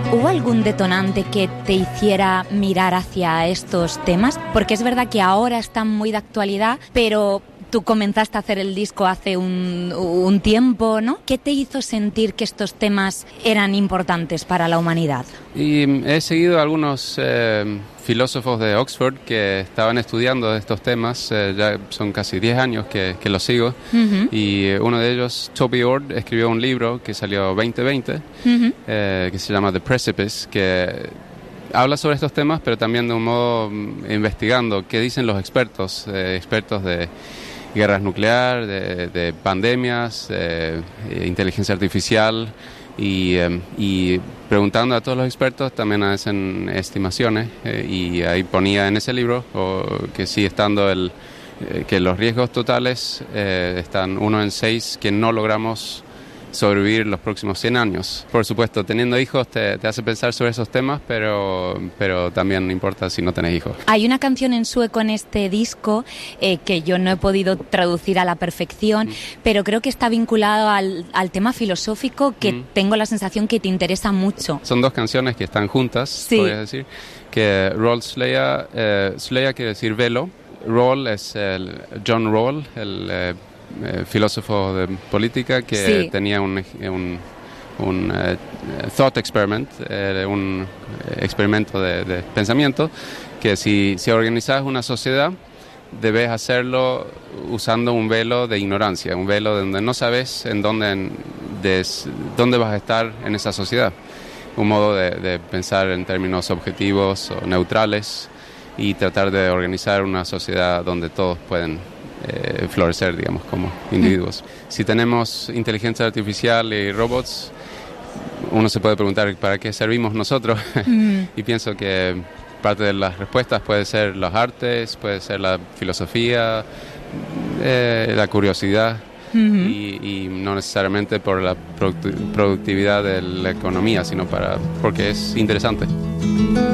¿Hubo algún detonante que te hiciera mirar hacia estos temas? Porque es verdad que ahora están muy de actualidad, pero tú comenzaste a hacer el disco hace un tiempo, ¿no? ¿Qué te hizo sentir que estos temas eran importantes para la humanidad? Y he seguido a algunos filósofos de Oxford que estaban estudiando estos temas, ya son casi 10 años que los sigo, y uno de ellos, Toby Ord, escribió un libro que salió 2020, que se llama The Precipice, que habla sobre estos temas, pero también de un modo investigando qué dicen los expertos de guerras nucleares, de pandemias, inteligencia artificial, y preguntando a todos los expertos también hacen estimaciones, y ahí ponía en ese libro que sigue estando que los riesgos totales están 1 en 6 que no logramos sobrevivir los próximos 100 años. Por supuesto, teniendo hijos te hace pensar sobre esos temas, pero también importa si no tenés hijos. Hay una canción en sueco en este disco que yo no he podido traducir a la perfección, pero creo que está vinculado al tema filosófico que tengo la sensación que te interesa mucho. Son 2 canciones que están juntas, sí. Podría decir, que Roald Sleya quiere decir velo. Rawls es John Rawls, el filósofo de política que sí. Tenía un thought experiment, un experimento de pensamiento, que si organizas una sociedad debes hacerlo usando un velo de ignorancia, un velo donde no sabes dónde vas a estar en esa sociedad, un modo de pensar en términos objetivos o neutrales y tratar de organizar una sociedad donde todos pueden florecer, digamos, como individuos. Si tenemos inteligencia artificial y robots, uno se puede preguntar ¿para qué servimos nosotros? Y pienso que parte de las respuestas puede ser los artes, puede ser la filosofía, la curiosidad, y no necesariamente por la productividad de la economía, sino porque es interesante.